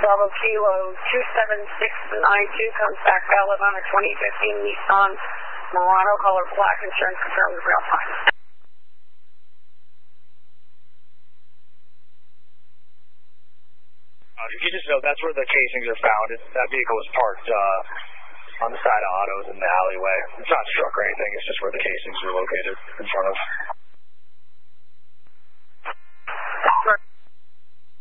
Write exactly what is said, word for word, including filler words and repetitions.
Bravo Kilo two seven six nine two comes back valid on a twenty fifteen Nissan Murano color black, insurance confirmed in real time. Uh, if you just know, that's where the casings are found. It, that vehicle was parked uh, on the side of autos in the alleyway. It's not struck or anything, it's just where the casings are located.